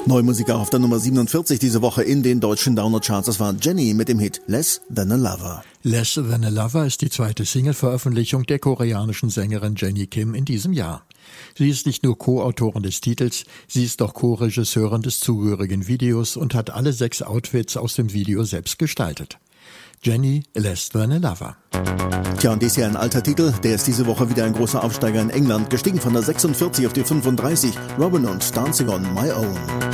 Neue Musik auch auf der Nummer 47 diese Woche in den deutschen Download-Charts. Das war Jennie mit dem Hit Less Than a Lover. Less Than a Lover ist die zweite Single-Veröffentlichung der koreanischen Sängerin Jennie Kim in diesem Jahr. Sie ist nicht nur Co-Autorin des Titels, sie ist auch Co-Regisseurin des zugehörigen Videos und hat alle 6 Outfits aus dem Video selbst gestaltet. Jennie, Less Than a Lover. Tja, und dies hier ein alter Titel, der ist diese Woche wieder ein großer Aufsteiger in England, gestiegen von der 46 auf die 35, Robin und Dancing on My Own.